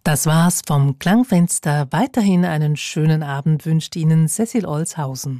Das war's vom Klangfenster. Weiterhin einen schönen Abend wünscht Ihnen Cecil Olshausen.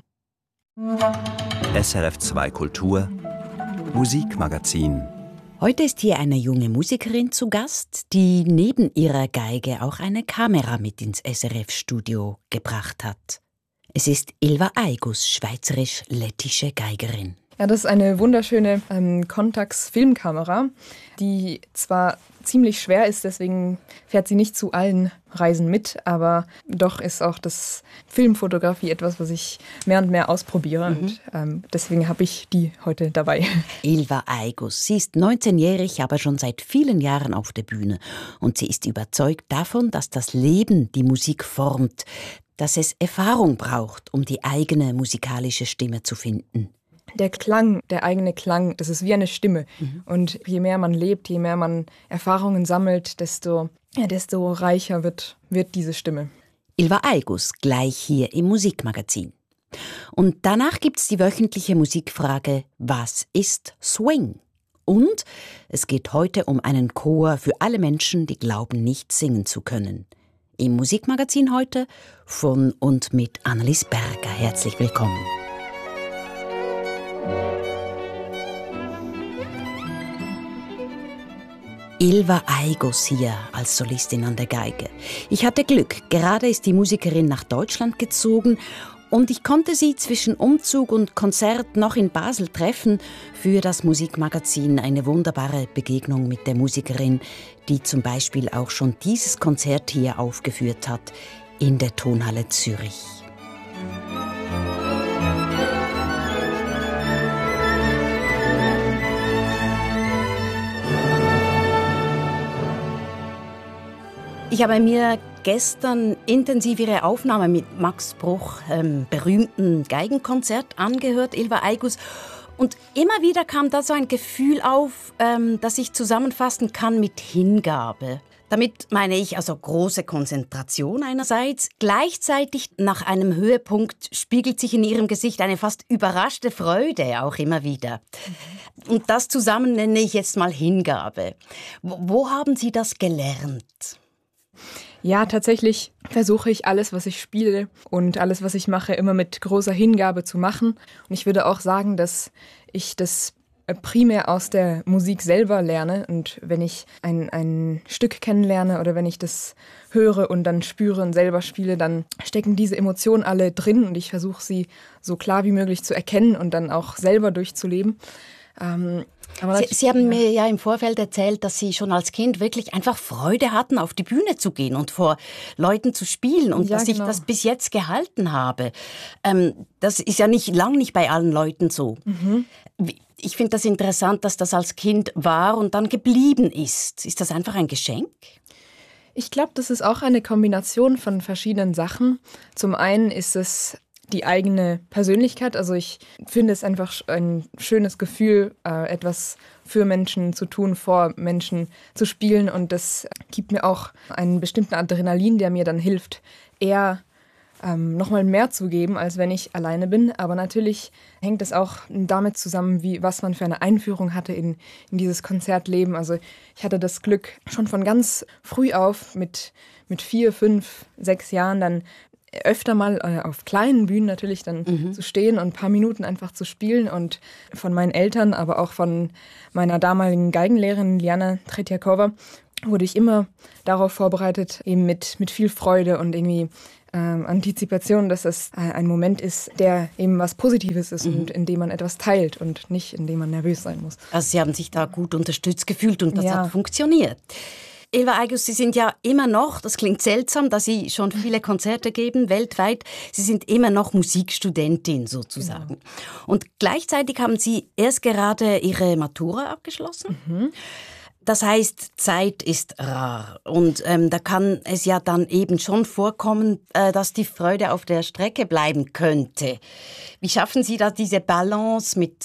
SRF 2 Kultur Musikmagazin. Heute ist hier eine junge Musikerin zu Gast, die neben ihrer Geige auch eine Kamera mit ins SRF-Studio gebracht hat. Es ist Ylva Aigus, schweizerisch-lettische Geigerin. Ja, das ist eine wunderschöne Contax-Filmkamera, die zwar ziemlich schwer ist, deswegen fährt sie nicht zu allen Reisen mit, aber doch ist auch das Filmfotografie etwas, was ich mehr und mehr ausprobiere und deswegen habe ich die heute dabei. Ylva Aigus, sie ist 19-jährig, aber schon seit vielen Jahren auf der Bühne und sie ist überzeugt davon, dass das Leben die Musik formt, dass es Erfahrung braucht, um die eigene musikalische Stimme zu finden. Der Klang, der eigene Klang, das ist wie eine Stimme. Und je mehr man lebt, je mehr man Erfahrungen sammelt, desto reicher wird diese Stimme. Ylva Aigus, gleich hier im Musikmagazin. Und danach gibt's die wöchentliche Musikfrage, was ist Swing? Und es geht heute um einen Chor für alle Menschen, die glauben, nicht singen zu können. Im Musikmagazin heute von und mit Annelies Berger. Herzlich willkommen. Ylva Aigus hier als Solistin an der Geige. Ich hatte Glück, gerade ist die Musikerin nach Deutschland gezogen und ich konnte sie zwischen Umzug und Konzert noch in Basel treffen. Für das Musikmagazin eine wunderbare Begegnung mit der Musikerin, die zum Beispiel auch schon dieses Konzert hier aufgeführt hat, in der Tonhalle Zürich. Ich habe mir gestern intensiv Ihre Aufnahme mit Max Bruch, berühmten Geigenkonzert, angehört, Ylva Aigus. Und immer wieder kam da so ein Gefühl auf, das ich zusammenfassen kann mit Hingabe. Damit meine ich also große Konzentration einerseits. Gleichzeitig nach einem Höhepunkt spiegelt sich in Ihrem Gesicht eine fast überraschte Freude auch immer wieder. Und das zusammen nenne ich jetzt mal Hingabe. Wo haben Sie das gelernt? Ja, tatsächlich versuche ich alles, was ich spiele und alles, was ich mache, immer mit großer Hingabe zu machen. Und ich würde auch sagen, dass ich das primär aus der Musik selber lerne. Und wenn ich ein Stück kennenlerne oder wenn ich das höre und dann spüre und selber spiele, dann stecken diese Emotionen alle drin und ich versuche sie so klar wie möglich zu erkennen und dann auch selber durchzuleben. Sie haben mir ja im Vorfeld erzählt, dass Sie schon als Kind wirklich einfach Freude hatten, auf die Bühne zu gehen und vor Leuten zu spielen und dass ich das bis jetzt gehalten habe. Das ist ja lang nicht bei allen Leuten so. Ich finde das interessant, dass das als Kind war und dann geblieben ist. Ist das einfach ein Geschenk? Ich glaube, das ist auch eine Kombination von verschiedenen Sachen. Zum einen ist es die eigene Persönlichkeit. Also ich finde es einfach ein schönes Gefühl, etwas für Menschen zu tun, vor Menschen zu spielen. Und das gibt mir auch einen bestimmten Adrenalin, der mir dann hilft, eher nochmal mehr zu geben, als wenn ich alleine bin. Aber natürlich hängt es auch damit zusammen, was man für eine Einführung hatte in dieses Konzertleben. Also ich hatte das Glück, schon von ganz früh auf mit 4, 5, 6 Jahren dann öfter mal auf kleinen Bühnen natürlich dann zu stehen und ein paar Minuten einfach zu spielen. Und von meinen Eltern, aber auch von meiner damaligen Geigenlehrerin Liana Tretjakova wurde ich immer darauf vorbereitet, eben mit viel Freude und irgendwie Antizipation, dass es ein Moment ist, der eben was Positives ist und in dem man etwas teilt und nicht in dem man nervös sein muss. Also Sie haben sich da gut unterstützt gefühlt und das hat funktioniert. Ylva Aigus, Sie sind ja immer noch, das klingt seltsam, da Sie schon viele Konzerte geben, weltweit, Sie sind immer noch Musikstudentin sozusagen. Genau. Und gleichzeitig haben Sie erst gerade Ihre Matura abgeschlossen. Das heißt, Zeit ist rar und da kann es ja dann eben schon vorkommen, dass die Freude auf der Strecke bleiben könnte. Wie schaffen Sie da diese Balance mit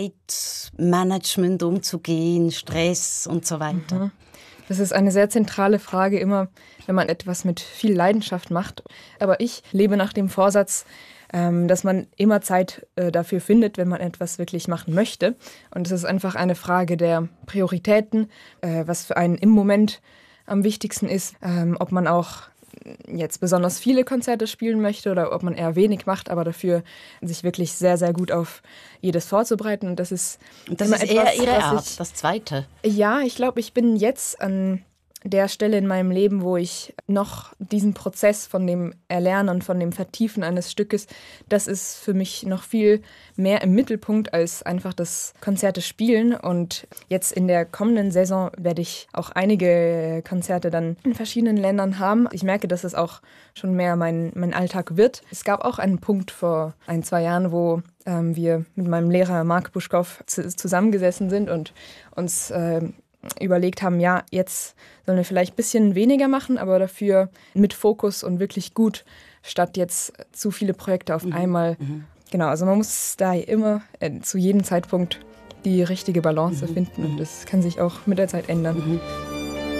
Zeitmanagement umzugehen, Stress und so weiter? Das ist eine sehr zentrale Frage immer, wenn man etwas mit viel Leidenschaft macht. Aber ich lebe nach dem Vorsatz, dass man immer Zeit dafür findet, wenn man etwas wirklich machen möchte. Und es ist einfach eine Frage der Prioritäten, was für einen im Moment am wichtigsten ist, ob man auch jetzt besonders viele Konzerte spielen möchte oder ob man eher wenig macht, aber dafür sich wirklich sehr, sehr gut auf jedes vorzubereiten. Und das ist eher Ihre Art, das Zweite. Ja, ich glaube, ich bin jetzt an der Stelle in meinem Leben, wo ich noch diesen Prozess von dem Erlernen und von dem Vertiefen eines Stückes, das ist für mich noch viel mehr im Mittelpunkt als einfach das Konzerte spielen. Und jetzt in der kommenden Saison werde ich auch einige Konzerte dann in verschiedenen Ländern haben. Ich merke, dass es auch schon mehr mein Alltag wird. Es gab auch einen Punkt vor 1-2 Jahren, wo wir mit meinem Lehrer Marc Buschkow zusammengesessen sind und uns überlegt haben, ja, jetzt sollen wir vielleicht ein bisschen weniger machen, aber dafür mit Fokus und wirklich gut, statt jetzt zu viele Projekte auf einmal. Genau, also man muss da immer zu jedem Zeitpunkt die richtige Balance finden und das kann sich auch mit der Zeit ändern.